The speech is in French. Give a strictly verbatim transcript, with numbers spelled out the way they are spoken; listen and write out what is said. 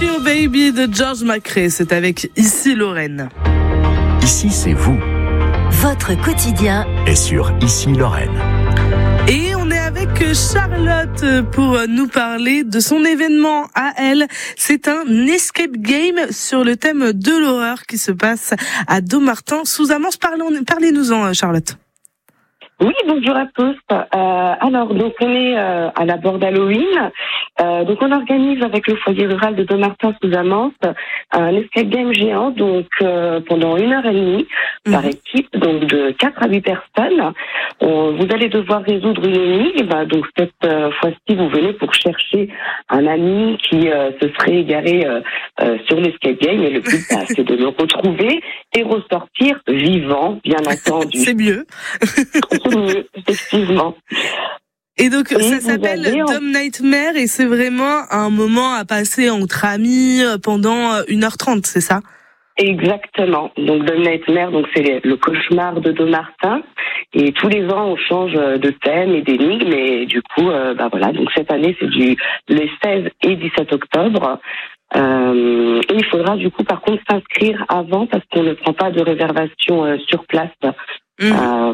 Your Baby de George McRae, c'est avec Ici Lorraine. Ici, c'est vous. Votre quotidien Et sur Ici Lorraine. Et on est avec Charlotte pour nous parler de son événement à elle. C'est un escape game sur le thème de l'horreur qui se passe à Dommartin sous Amance. Parlez-nous-en, Charlotte. Oui, bonjour à tous. Euh, alors, donc on est euh, à la bord d'Halloween. Euh, donc on organise avec le foyer rural de Dommartin sous Amance un escape game géant, donc euh, pendant une heure et demie mmh. par équipe, donc de quatre à huit personnes. On, vous allez devoir résoudre une énigme. Donc cette euh, fois-ci, vous venez pour chercher un ami qui euh, se serait égaré euh, euh, sur l'escape game. Et le but, bah, c'est de le retrouver et ressortir vivant, bien entendu. C'est mieux. C'est mieux, effectivement. Et donc, et ça s'appelle avez... Dom Nightmare et c'est vraiment un moment à passer entre amis pendant une heure trente, c'est ça? Exactement. Donc, Dom Nightmare, donc c'est le cauchemar de Dommartin. Et tous les ans, on change de thème et d'énigmes. Et du coup, euh, bah voilà. Donc, cette année, c'est du le seize et dix-sept octobre. Euh, et il faudra du coup, par contre, s'inscrire avant parce qu'on ne prend pas de réservation euh, sur place. Mmh. Euh,